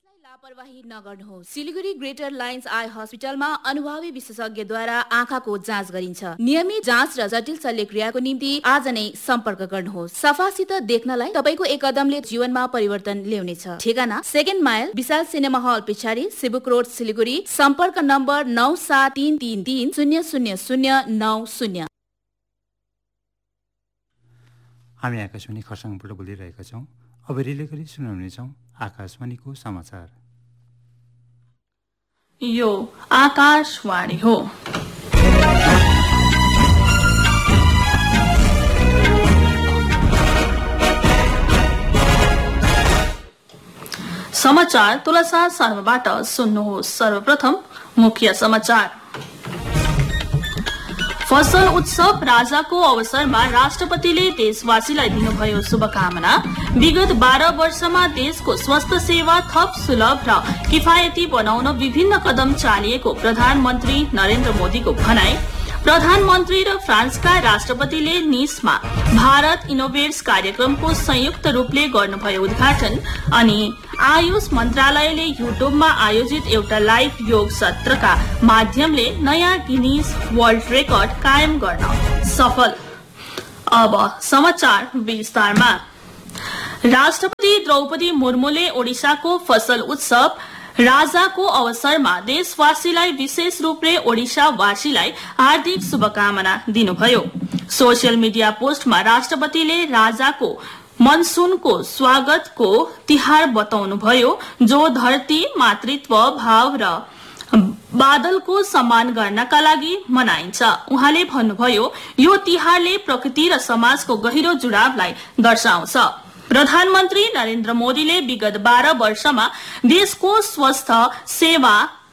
लापरवाही नगर्नुहोस्। Siliguri greater lines I हस्पिटलमा अनुभवी विशेषज्ञद्वारा आँखाको जाँच गरिन्छ। नियमित जाँच र जटिल शल्यक्रियाको निम्ति आज नै सम्पर्क गर्नुहोस्। सफासित देख्नलाई तपाईको एक कदमले जीवनमा परिवर्तन ल्याउनेछ। ठेगाना 2nd माइल विशाल सिनेमा हल पछाडि सिबुक रोड सिलिगुडी। सम्पर्क नम्बर 9733300090। हामी आकाशवाणी खरसाङबाट बोलिरहेका छौँ। अब रिले गरी सुनाउनेछौँ आकाशवाणीको समाचार। यो आकाशवाणी हो। समाचार तुलसा शर्माबाट सुन्नुहोस्। सर्वप्रथम मुख्य समाचार। फसल उत्सव राजाको अवसरमा राष्ट्रपतिले देशवासीलाई दिनुभयो शुभकामना। विगत 12 वर्षमा देशको स्वास्थ्य सेवा थप सुलभ र किफायती बनाउन विभिन्न कदम चालिएको प्रधानमन्त्री नरेन्द्र मोदीको भनाई। प्रधानमन्त्री र फ्रान्सका राष्ट्रपतिले निसमा भारत इनोभेट्स कार्यक्रमको संयुक्त रूपले गर्नुभयो उद्घाटन। अनि आयुष मन्त्रालयले युट्युबमा आयोजित एउटा लाइभ योग सत्रका माध्यमले नयाँ गिनिज वर्ल्ड रेकर्ड कायम गर्न सफल। अब समाचार विस्तारमा। राष्ट्रपति द्रौपदी मुर्मुले ओडिसाको फसल उत्सव राजाको अवसरमा देशवासीलाई विशेष रूपले ओडिसावासीलाई हार्दिक शुभकामना दिनुभयो। सोशल मिडिया पोस्टमा राष्ट्रपतिले राजाको मनसुनको स्वागतको तिहार बताउनुभयो, जो धरती, मातृत्व भाव र बादलको सम्मान गर्नका लागि मनाइन्छ। उहाँले भन्नुभयो, यो तिहारले प्रकृति र समाजको गहिरो जुडावलाई दर्शाउँछ। प्रधानमन्त्री नरेन्द्र मोदीले विगत 12 वर्षमा देशको स्वास्थ्य सेवा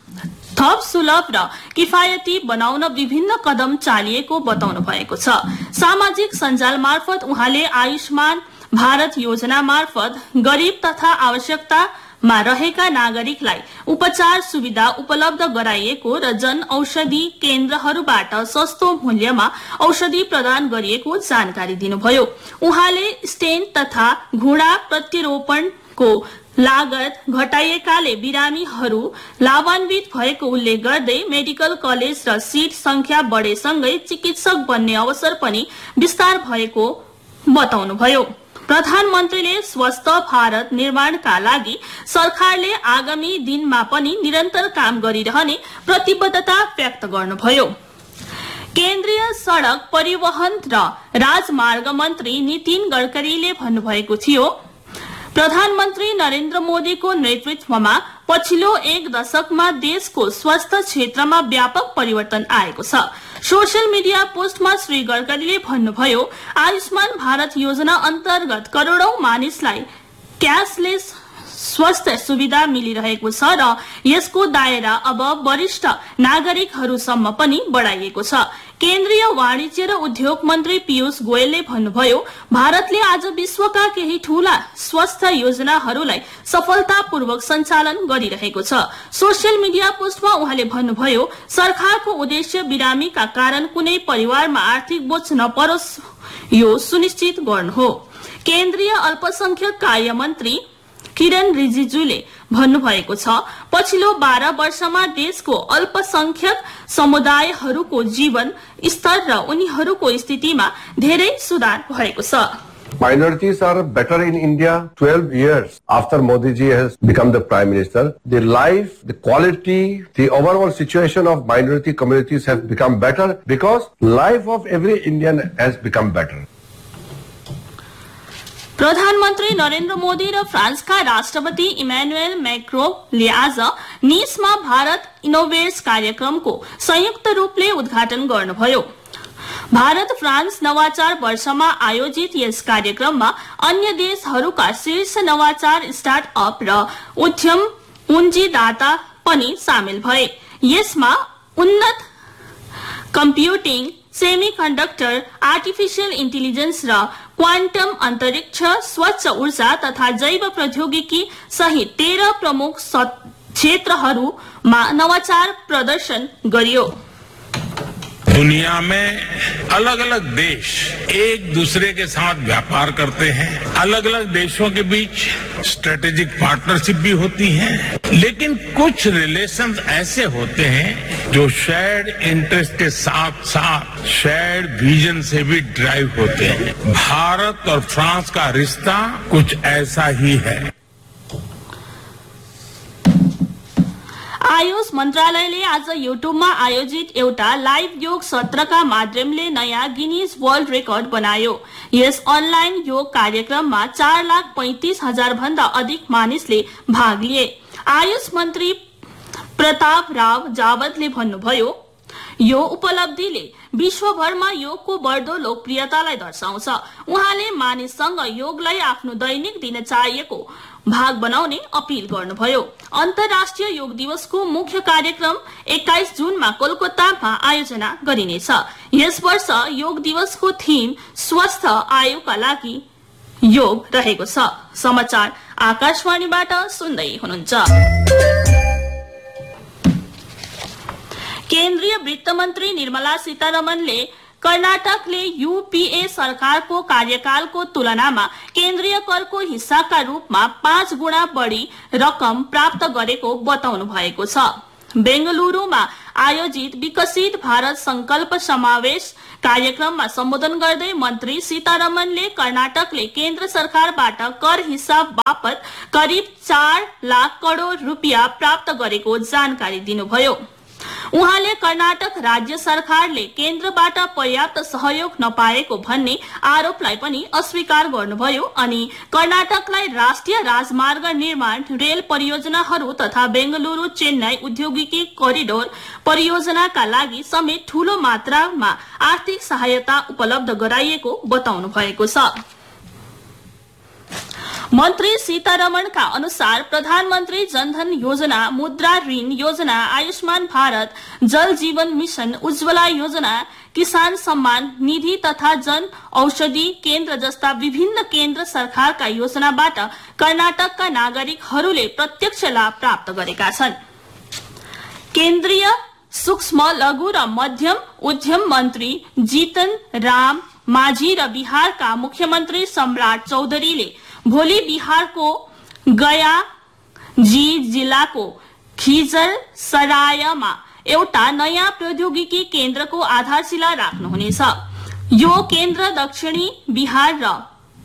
थप सुलभ र किफायती बनाउन विभिन्न कदम चालिएको बताउनु भएको छ। सामाजिक सञ्जाल मार्फत उहाँले आयुष्मान भारत योजना मार्फत गरीब तथा आवश्यकतामा रहेका नागरिकलाई उपचार सुविधा उपलब्ध गराइएको र जन औषधि केन्द्रहरूबाट सस्तो मूल्यमा औषधि प्रदान गरिएको जानकारी दिनुभयो। उहाँले स्टेन्ट तथा घुँडा प्रत्यारोपणको लागत घटाइएकाले बिरामीहरू लाभान्वित भएको उल्लेख गर्दै मेडिकल कलेज र सीट संख्या बढेसँगै चिकित्सक बन्ने अवसर पनि विस्तार भएको बताउनुभयो। प्रधानमन्त्रीले स्वस्थ भारत निर्माणका लागि सरकारले आगामी दिनमा पनि निरन्तर काम गरिरहने प्रतिबद्धता व्यक्त गर्नुभयो। केन्द्रीय सड़क परिवहन र राजमार्ग मन्त्री नितिन गडकरीले भन्नुभएको थियो, प्रधानमन्त्री नरेन्द्र मोदीको नेतृत्वमा पछिल्लो 1 दशकमा देशको स्वास्थ्य क्षेत्रमा व्यापक परिवर्तन आएको छ। सोशल मिडिया पोस्टमा श्री गडकरीले भन्नुभयो, आयुष्मान भारत योजना अन्तर्गत करोड़ौं मानिसलाई क्याशलेस स्वास्थ्य सुविधा मिलिरहेको छ र यसको दायरा अब वरिष्ठ नागरिकहरूसम्म पनि बढ़ाइएको छ। केन्द्रीय वाणिज्य र उद्योग मन्त्री पीयूष गोयलले भन्नुभयो, भारतले आज विश्वका केही ठूला स्वास्थ्य योजनाहरूलाई सफलतापूर्वक सञ्चालन गरिरहेको छ। सोशल मिडिया पोस्टमा उहाँले भन्नुभयो, सरकारको उद्देश्य बिरामीका कारण कुनै परिवारमा आर्थिक बोझ नपरोस् यो सुनिश्चित गर्नु हो। केन्द्रीय अल्पसंख्यक कार्य मन्त्री किरण रिजिजुले भन्नुभएको छ, पछिल्लो 12 वर्षमा देशको अल्पसंख्यक समुदायहरूको जीवन स्तर र उनीहरूको स्थितिमा धेरै सुधार भएको छ। Minorities are better in India 12 years after Modi ji has become the Prime Minister. The life, the quality, the overall situation of minority communities has become better because life of every Indian has become better. प्रधानमन्त्री नरेन्द्र मोदी र फ्रान्सका राष्ट्रपति Emmanuel मैक्रोनले आज निसमा भारत इनोभेट्स कार्यक्रमको संयुक्त रूपले उद्घाटन गर्नुभयो। भारत फ्रान्स नवाचार वर्षमा आयोजित यस कार्यक्रममा अन्य देशहरूका शीर्ष नवाचार स्टार्टअप र उद्यम पुँजीदाता पनि सामेल भए। यसमा उन्नत कम्प्युटिङ, सेमीकन्डक्टर, आर्टिफिशियल इन्टेलिजेन्स र क्वान्टम अन्तरिक्ष, स्वच्छ ऊर्जा तथा जैव प्रौद्योगिकी सहित 13 प्रमुख क्षेत्रहरूमा नवाचार प्रदर्शन गरियो। दुनिया में अलग अलग देश एक दूसरे के साथ व्यापार करते हैं, अलग अलग देशों के बीच स्ट्रेटेजिक पार्टनरशिप भी होती है, लेकिन कुछ रिलेशंस ऐसे होते हैं जो शेयर्ड इंटरेस्ट के साथ साथ शेयर्ड विजन से भी ड्राइव होते हैं। भारत और फ्रांस का रिश्ता कुछ ऐसा ही है। आयुष मन्त्रालयले आज युट्युबमा आयोजित एउटा लाइभ योग सत्रका माध्यमले नयाँ गिनिज वर्ल्ड रेकर्ड बनायो। यस अनलाइन योग कार्यक्रममा 4,35,000 भन्दा अधिक मानिसले भाग लिए। आयुष मन्त्री प्रताप राव जावतले भन्नुभयो, यो उपलब्धिले विश्वभरमा योगको बढ्दो लोकप्रियतालाई दर्शाउँछ। उहाँले मानिससँग योगलाई आफ्नो दैनिक दिनचर्याको भाग बनाउने अपील गर्नुभयो। अन्तर्राष्ट्रिय योग दिवसको मुख्य कार्यक्रम 21 जुनमा कोलकातामा आयोजना गरिनेछ। यस वर्ष योग दिवसको थीम स्वस्थ आयुका लागि योग रहेको छ। समाचार आकाशवाणीबाट सुन्दै हुनुहुन्छ। केन्द्रीय वित्त मन्त्री निर्मला सीतारमणले कर्नाटकले यूपीए सरकारको कार्यकालको तुलनामा केन्द्रीय करको हिस्साका रूपमा 5 गुणा बढी रकम प्राप्त गरेको बताउनु भएको छ। बेंगलुरुमा आयोजित विकसित भारत संकल्प समावेश कार्यक्रममा सम्बोधन गर्दै मन्त्री सीतारमणले कर्नाटकले केन्द्र सरकारबाट कर हिसाब बापत करिब 4 लाख करोड रुपियाँ प्राप्त गरेको जानकारी दिनुभयो। उहाँले कर्नाटक राज्य सरकारले केन्द्रबाट पर्याप्त सहयोग नपाएको भन्ने आरोपलाई पनि अस्वीकार गर्नुभयो अनि कर्नाटकलाई राष्ट्रिय राजमार्ग निर्माण, रेल परियोजनाहरू तथा बेंगलुरु चेन्नई औद्योगिकी कोरिडोर परियोजनाका लागि समेत ठूलो मात्रामा आर्थिक सहायता उपलब्ध गराइएको बताउनु भएको छ। मन्त्री सीतारमणका अनुसार प्रधानमन्त्री जनधन योजना, मुद्रा ऋण योजना, आयुष्मान भारत, जल जीवन मिशन, उज्ज्वला योजना, किसान सम्मान निधि तथा जन औषधि केन्द्र जस्ता विभिन्न केन्द्र सरकारका योजनाबाट कर्नाटकका नागरिकहरूले प्रत्यक्ष लाभ प्राप्त गरेका छन्। केन्द्रीय सूक्ष्म लघु र मध्यम उद्यम मन्त्री जीतन राम माझी र बिहारका मुख्यमन्त्री सम्राट चौधरीले भोलि बिहारको गया जिल्लाको खिजर सरायमा एउटा नयाँ प्रौद्योगिकी केन्द्रको आधारशिला राख्नुहुनेछ। यो केन्द्र दक्षिणी बिहार र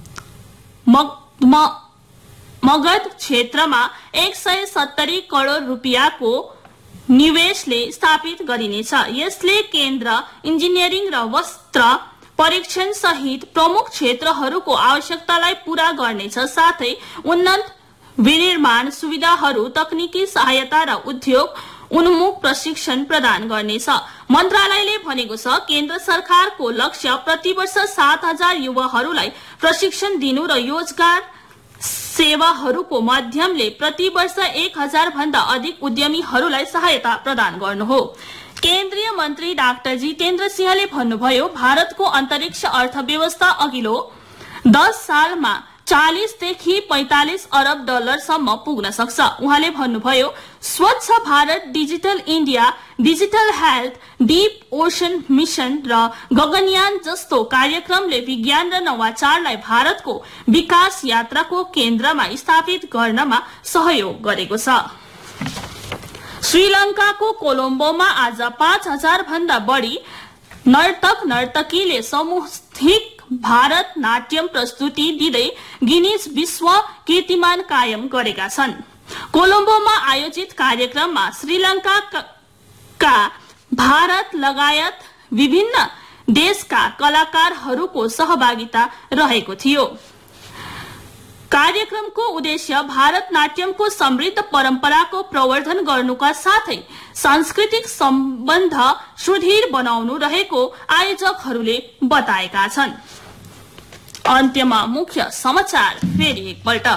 मगध क्षेत्रमा 170 करोड रुपियाँको निवेशले स्थापित गरिनेछ। यसले केन्द्र इन्जिनियरिङ र वस्त्र परीक्षण सहित प्रमुख क्षेत्रहरूको आवश्यकतालाई पूरा गर्नेछ, साथै उन्नत विनिर्माण सुविधाहरू, तकनिकी सहायता र उद्योग उन्मुख प्रशिक्षण प्रदान गर्नेछ। मन्त्रालयले भनेको छ, केन्द्र सरकारको लक्ष्य प्रति वर्ष 7,000 युवाहरूलाई प्रशिक्षण दिनु र रोजगार सेवाहरूको माध्यमले प्रति वर्ष 1,000 भन्दा अधिक उद्यमीहरूलाई सहायता प्रदान गर्नु हो। केन्द्रीय मन्त्री डाक्टर जितेन्द्र सिंहले भन्नुभयो, भारतको अन्तरिक्ष अर्थव्यवस्था अघिल्लो 10 सालमा 40 देखि 45 अरब डलरसम्म पुग्न सक्छ। उहाँले भन्नुभयो, स्वच्छ Bharat, digital India, digital health, deep ocean mission र गगनयान जस्तो कार्यक्रमले विज्ञान र नवाचारलाई भारतको विकास यात्राको केन्द्रमा स्थापित गर्नमा सहयोग गरेको छ। श्रीलंकाको कोलम्बोमा आज 5,000 भन्दा बढी नर्तक नर्तकीले सामूहिक भारत नाट्यम प्रस्तुति दिँदै गिनिज विश्व कीर्तिमान कायम गरेका छन्। कोलम्बोमा आयोजित कार्यक्रममा श्रीलंकाका भारत लगायत विभिन्न देशका कलाकारहरूको सहभागिता रहेको थियो। कार्यक्रमको उद्देश्य भारत नाट्यमको समृद्ध परम्पराको प्रवर्धन गर्नुका साथै सांस्कृतिक सम्बन्ध सुदृढ बनाउनु रहेको आयोजकहरूले बताएका छन्। अन्त्यमा मुख्य समाचार फेरि एकपल्ट।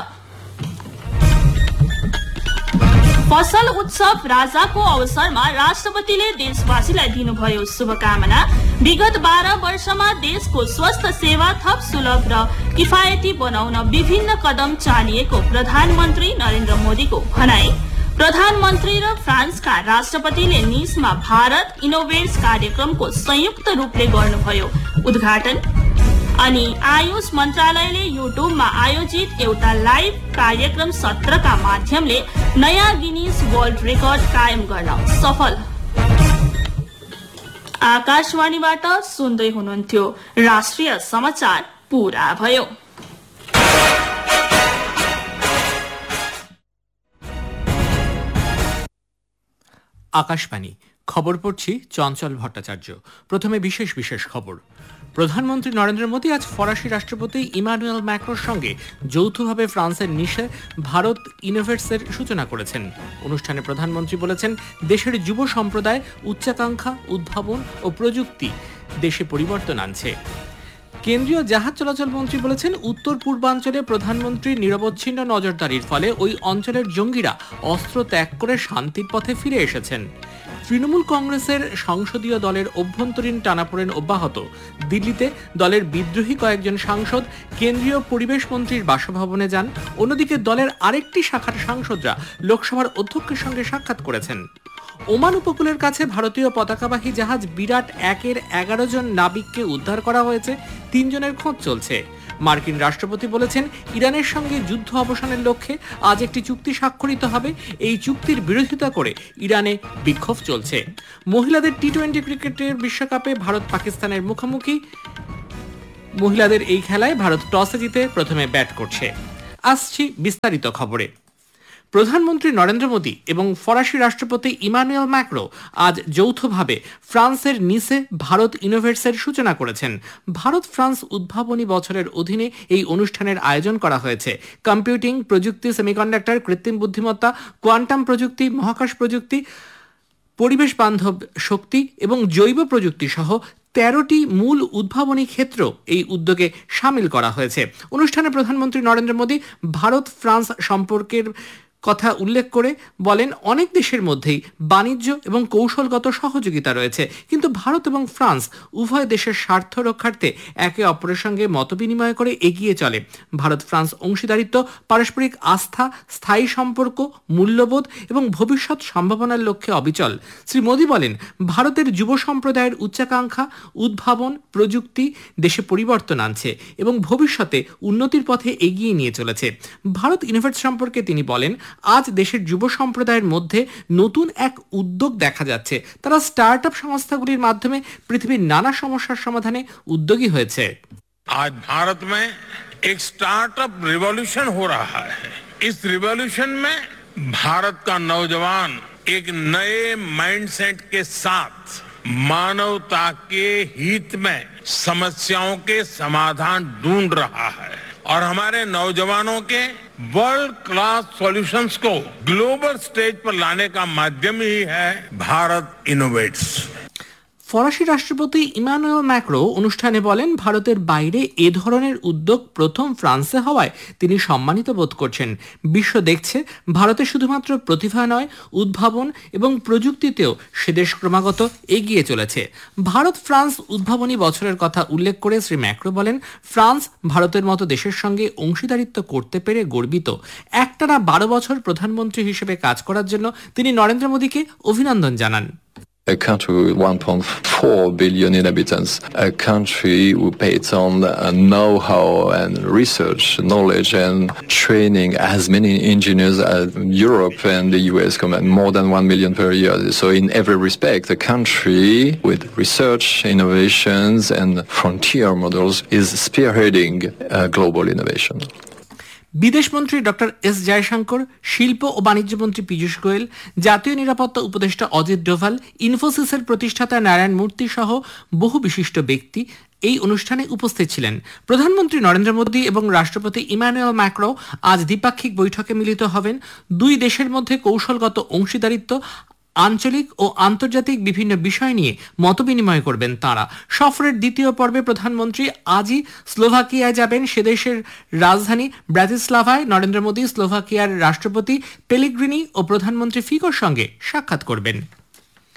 फसल उत्सव राजाको अवसरमा राष्ट्रपतिले देशवासीलाई दिनुभयो शुभकामना। विगत 12 वर्षमा देशको स्वास्थ्य सेवा थप सुलभ र किफायती बनाउन विभिन्न कदम चालिएको प्रधानमन्त्री नरेन्द्र मोदीको भनाई। प्रधानमन्त्री र फ्रान्सका राष्ट्रपतिले निसमा भारत इनोभेट्स कार्यक्रमको संयुक्त रूपले गर्नुभयो उद्घाटन। अनि आयुष मन्त्रालयले युट्युबमा आयोजित एउटा लाइभ कार्यक्रम सत्रका माध्यमले नयाँ गिनिज वर्ल्ड रेकर्ड कायम गर्न सफल। आकाशवाणीबाट सुन्दै हुनुहुन्थ्यो राष्ट्रिय समाचार पूरा भयो। আকাশবাণী খবর পড়ছি চঞ্চল ভট্টাচার্য। প্রথমে বিশেষ বিশেষ খবর। প্রধানমন্ত্রী নরেন্দ্র মোদী আজ ফরাসি রাষ্ট্রপতি ইমানুয়েল ম্যাক্রোর সঙ্গে যৌথভাবে ফ্রান্সের নিসে ভারত ইনোভেটসের সূচনা করেছেন। অনুষ্ঠানে প্রধানমন্ত্রী বলেছেন, দেশের যুব সম্প্রদায় উচ্চাকাঙ্ক্ষা, উদ্ভাবন ও প্রযুক্তি দেশে পরিবর্তন আনছে। কেন্দ্রীয় জাহাজ চলাচল মন্ত্রী বলেছেন, উত্তর পূর্বাঞ্চলে প্রধানমন্ত্রীর নিরবচ্ছিন্ন নজরদারির ফলে ওই অঞ্চলের জঙ্গিরা অস্ত্র ত্যাগ করে শান্তির পথে ফিরে এসেছেন। তৃণমূল কংগ্রেসের সংসদীয় দলের অভ্যন্তরীণ টানাপোড়েন অব্যাহত। দিল্লিতে দলের বিদ্রোহী কয়েকজন সাংসদ কেন্দ্রীয় পরিবেশ মন্ত্রীর বাসভবনে যান। অন্যদিকে দলের আরেকটি শাখার সাংসদরা লোকসভার অধ্যক্ষের সঙ্গে সাক্ষাৎ করেছেন। ওমান উপকূলের কাছে ভারতীয় পতাকাবাহী জাহাজ বিরাট 1-এর 11 জন নাবিককে উদ্ধার করা হয়েছে, 3 জনের খোঁজ চলছে। মার্কিন রাষ্ট্রপতি বলেছেন, ইরানের সঙ্গে যুদ্ধ অবসানের লক্ষ্যে আজ একটি চুক্তি স্বাক্ষরিত হবে। এই চুক্তির বিরোধিতা করে ইরানে বিক্ষোভ চলছে। মহিলাদের টি-20 ক্রিকেটের বিশ্বকাপে ভারত পাকিস্তানের মুখোমুখি। মহিলাদের এই খেলায় ভারত টসে জিতে প্রথমে ব্যাট করছে। আসছি বিস্তারিত খবরে। প্রধানমন্ত্রী নরেন্দ্র মোদী এবং ফরাসি রাষ্ট্রপতি ইমানুয়েল ম্যাক্রো আজ যৌথভাবে ফ্রান্সের নিসে ভারত ইনোভেটসের সূচনা করেছেন। ভারত ফ্রান্স উদ্ভাবনী বছরের অধীনে এই অনুষ্ঠানের আয়োজন করা হয়েছে। কম্পিউটিং প্রযুক্তি, সেমিকন্ডাক্টর, কৃত্রিম বুদ্ধিমত্তা, কোয়ান্টাম প্রযুক্তি, মহাকাশ প্রযুক্তি, পরিবেশ বান্ধব শক্তি এবং জৈব প্রযুক্তি সহ 13টি মূল উদ্ভাবনী ক্ষেত্র এই উদ্যোগে সামিল করা হয়েছে। অনুষ্ঠানে প্রধানমন্ত্রী নরেন্দ্র মোদী ভারত ফ্রান্স সম্পর্কের কথা উল্লেখ করে বলেন, অনেক দেশের মধ্যেই বাণিজ্য এবং কৌশলগত সহযোগিতা রয়েছে, কিন্তু ভারত এবং ফ্রান্স উভয় দেশের স্বার্থ রক্ষার্থে একে অপরের সঙ্গে মতবিনিময় করে এগিয়ে চলে। ভারত ফ্রান্স অংশীদারিত্ব পারস্পরিক আস্থা, স্থায়ী সম্পর্ক, মূল্যবোধ এবং ভবিষ্যৎ সম্ভাবনার লক্ষ্যে অবিচল। শ্রী মোদী বলেন, ভারতের যুব সম্প্রদায়ের উচ্চাকাঙ্ক্ষা, উদ্ভাবন, প্রযুক্তি দেশে পরিবর্তন আনছে এবং ভবিষ্যতে উন্নতির পথে এগিয়ে নিয়ে চলেছে। ভারত ইনোভেটস সম্পর্কে তিনি বলেন, আজ দেশের যুব সম্প্রদায়ের মধ্যে নতুন এক উদ্যোগ দেখা যাচ্ছে। তারা স্টার্টআপ সংস্থাগুলির মাধ্যমে পৃথিবীর নানা সমস্যার সমাধানে উদ্যোগী হয়েছে। आज भारत में एक स्टार्टअप रिवॉल्यूशन हो रहा है। इस रिवॉल्यूशन में भारत का नौजवान एक नए माइंडसेट के साथ मानवता के हित में समस्याओं के समाधान ढूंढ रहा है और हमारे नौजवानों के वर्ल्ड क्लास सॉल्यूशंस को ग्लोबल स्टेज पर लाने का माध्यम ही है भारत इनोवेट्स। ফরাসি রাষ্ট্রপতি ইমানুয়েল ম্যাক্রো অনুষ্ঠানে বলেন, ভারতের বাইরে এ ধরনের উদ্যোগ প্রথম ফ্রান্সে হওয়ায় তিনি সম্মানিত বোধ করছেন। বিশ্ব দেখছে ভারতে শুধুমাত্র প্রতিভা নয়, উদ্ভাবন এবং প্রযুক্তিতেও সে দেশ ক্রমাগত এগিয়ে চলেছে। ভারত ফ্রান্স উদ্ভাবনী বছরের কথা উল্লেখ করে শ্রী ম্যাক্রো বলেন, ফ্রান্স ভারতের মতো দেশের সঙ্গে অংশীদারিত্ব করতে পেরে গর্বিত। একটানা 12 বছর প্রধানমন্ত্রী হিসেবে কাজ করার জন্য তিনি নরেন্দ্র মোদীকে অভিনন্দন জানান। A country with 1.4 billion inhabitants, a country who pays on know-how and research, knowledge and training as many engineers as Europe and the US combined, more than 1 million per year. So in every respect, a country with research, innovations and frontier models is spearheading global innovation. বিদেশমন্ত্রী doctor S Jaishankar, শিল্প ও বাণিজ্য মন্ত্রী পীযূষ গোয়েল, জাতীয় নিরাপত্তা উপদেষ্টা অজিত ডোভাল, ইনফোসিসের প্রতিষ্ঠাতা নারায়ণ মূর্তি সহ বহু বিশিষ্ট ব্যক্তি এই অনুষ্ঠানে উপস্থিত ছিলেন। প্রধানমন্ত্রী নরেন্দ্র মোদী এবং রাষ্ট্রপতি ইমানুয়েল ম্যাক্রো আজ দ্বিপাক্ষিক বৈঠকে মিলিত হবেন। দুই দেশের মধ্যে কৌশলগত অংশীদারিত্ব, আঞ্চলিক ও আন্তর্জাতিক বিভিন্ন বিষয় নিয়ে মতবিনিময় করবেন তাঁরা। সফরের দ্বিতীয় পর্বে প্রধানমন্ত্রী আজই স্লোভাকিয়ায় যাবেন। সে দেশের রাজধানী ব্রাতিস্লাভায় নরেন্দ্র মোদী স্লোভাকিয়ার রাষ্ট্রপতি পেলেগ্রিনি ও প্রধানমন্ত্রী ফিকোর সঙ্গে সাক্ষাৎ করবেন।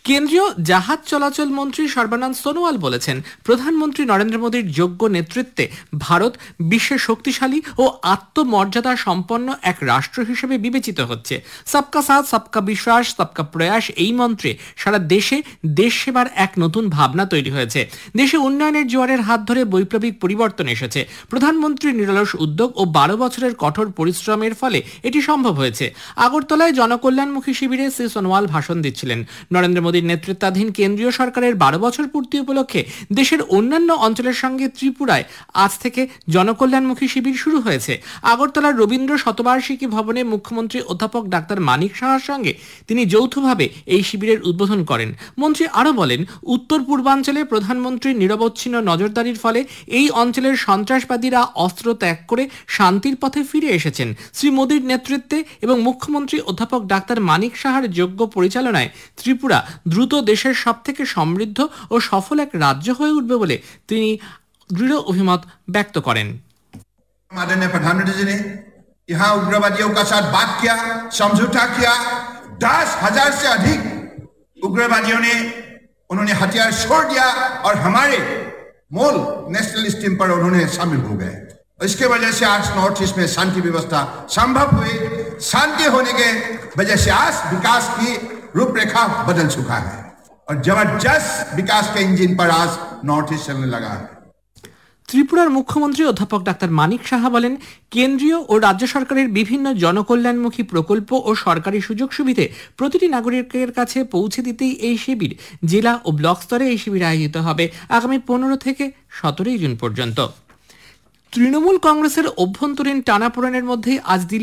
কেন্দ্রীয় জাহাজ চলাচল মন্ত্রী সর্বানন্দ সোনোয়াল বলেছেন, প্রধানমন্ত্রী নরেন্দ্র মোদীর যোগ্য নেতৃত্বে ভারত বিশ্বের শক্তিশালী ও আত্মমর্যাদা সম্পন্ন এক রাষ্ট্র হিসেবে বিবেচিত হচ্ছে। সবকা সাথ সবকা বিশ্বাস সবকা প্রয়াস এই মন্ত্রে সারা দেশে দেশ সেবার এক নতুন ভাবনা তৈরি হয়েছে। দেশে উন্নয়নের জোয়ারের হাত ধরে বৈপ্লবিক পরিবর্তন এসেছে। প্রধানমন্ত্রীর নিরলস উদ্যোগ ও 12 বছরের কঠোর পরিশ্রমের ফলে এটি সম্ভব হয়েছে। আগরতলায় জনকল্যাণমুখী শিবিরে শ্রী সোনোয়াল ভাষণ দিচ্ছিলেন। নরেন্দ্র মোদীর নেতৃত্বাধীন কেন্দ্রীয় সরকারের 12 বছর পূর্তি উপলক্ষে দেশের অন্যান্য অঞ্চলের সঙ্গে ত্রিপুরায় আজ থেকে জনকল্যাণমুখী শিবির শুরু হয়েছে। আগরতলার রবীন্দ্র শতবার্ষিকী ভবনে মুখ্যমন্ত্রী অধ্যাপক ডাক্তার মানিক সাহার সঙ্গে তিনি যৌথভাবে এই শিবিরের উদ্বোধন করেন। মন্ত্রী আরও বলেন, উত্তর পূর্বাঞ্চলে প্রধানমন্ত্রীর নিরবচ্ছিন্ন নজরদারির ফলে এই অঞ্চলের সন্ত্রাসবাদীরা অস্ত্র ত্যাগ করে শান্তির পথে ফিরে এসেছেন। শ্রী মোদীর নেতৃত্বে এবং মুখ্যমন্ত্রী অধ্যাপক ডাক্তার মানিক সাহার যোগ্য পরিচালনায় ত্রিপুরা দ্রুত দেশের সবথেকে সমৃদ্ধ ও সফল এক রাজ্য হয়ে উঠবে বলে তিনি দৃঢ় অভিমত ব্যক্ত করেন। माननीय प्रधानमंत्री जी ने यहाँ उग्रवादियों का साथ बात किया, समझौता किया। 10,000 से अधिक उग्रवादियों ने उन्होंने हथियार छोड़ दिया और हमारे मूल नेशनलिस्ट टीम पर उन्होंने शामिल हो गए। इसके वजह से आज नॉर्थ ईस्ट में शांति व्यवस्था संभव हुई। शांति होने के वजह से आज विकास की रूपरेखा बदल चुका है और जबरदस्त विकास के इंजन पर आज नॉर्थ ईस्ट चलने लगा है। ত্রিপুরার মুখ্যমন্ত্রী অধ্যাপক ডাক্তার মানিক সাহা বলেন, কেন্দ্রীয় ও রাজ্য সরকারের বিভিন্ন জনকল্যাণমুখী প্রকল্প ও সরকারি সুযোগ সুবিধে প্রতিটি নাগরিকের কাছে পৌঁছে দিতেই এই শিবির জেলা ও ব্লক স্তরে এই শিবির আয়োজিত হবে আগামী 15 থেকে 17 জুন পর্যন্ত। তৃণমূল কংগ্রেসের অভ্যন্তরীণ টানাপোড়েনের মধ্যে আজ